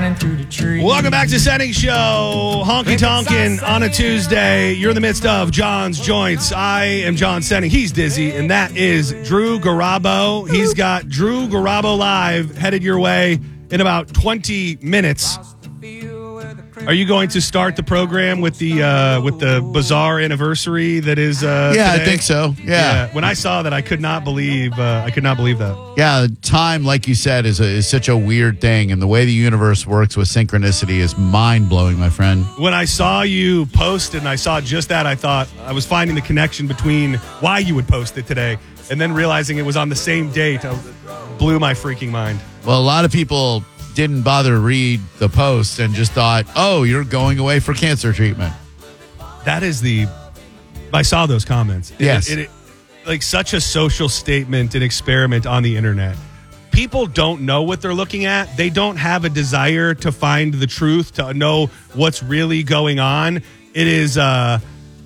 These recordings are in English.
flying through the trees. Welcome back to Setting Show. Honky Tonkin' on a Tuesday. You're in the midst of John's Joints. I am John Setting. He's Dizzy, and that is Drew Garabo. He's got Drew Garabo Live headed your way in about 20 minutes. Are you going to start the program with the bizarre anniversary that is Yeah, today? I think so. Yeah. When I saw that, I could not believe that. Yeah, time, like you said, is such a weird thing, and the way the universe works with synchronicity is mind-blowing, my friend. When I saw you post it and I saw just that, I thought I was finding the connection between why you would post it today and then realizing it was on the same date. Blew my freaking mind. Well, a lot of people didn't bother to read the post and just thought, oh, you're going away for cancer treatment. That is I saw those comments. Yes. It like such a social statement and experiment on the internet. People don't know what they're looking at. They don't have a desire to find the truth, to know what's really going on. It is, and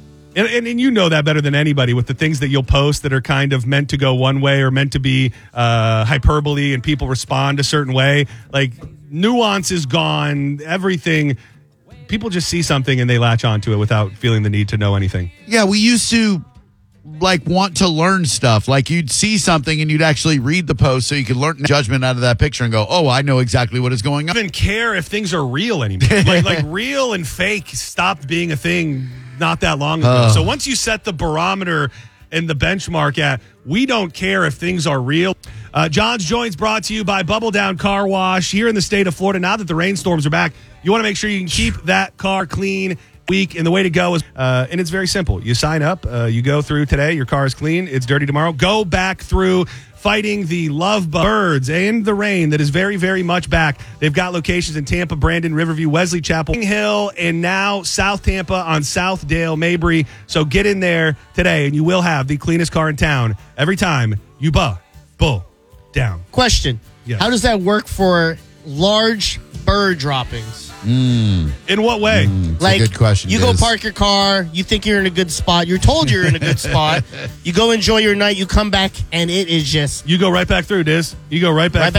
you know that better than anybody with the things that you'll post that are kind of meant to go one way or meant to be hyperbole and people respond a certain way. Like nuance is gone, everything. People just see something and they latch onto it without feeling the need to know anything. Yeah, we used to want to learn stuff. Like you'd see something and you'd actually read the post so you could learn judgment out of that picture and go, oh, I know exactly what is going on. I don't even care if things are real anymore. like real and fake stopped being a thing not that long ago. So once you set the barometer and the benchmark at, we don't care if things are real. John's Joints brought to you by Bubble Down Car Wash here in the state of Florida. Now that the rainstorms are back, you want to make sure you can keep that car clean week, and the way to go is and it's very simple. You sign up, you go through today, your car is clean, it's dirty tomorrow. Go back through fighting the love birds and the rain that is very, very much back. They've got locations in Tampa, Brandon, Riverview, Wesley Chapel, Hill, and now South Tampa on Southdale, Mabry. So get in there today and you will have the cleanest car in town every time you bull down. Question. Yes. How does that work for large bird droppings? In what way? It's Like, a good question. you go Diz. park your car, you think you're in a good spot, you're told you're in a good spot, you go enjoy your night, you come back, and it is just You go right back through, Diz. You go right back